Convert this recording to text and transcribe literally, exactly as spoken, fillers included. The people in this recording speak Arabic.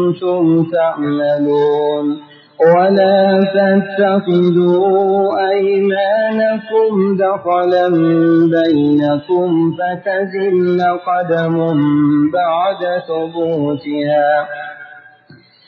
كنتم تعملون. ولا تتخذوا أيمانكم دخلا بينكم فتزل قدم بعد ثبوتها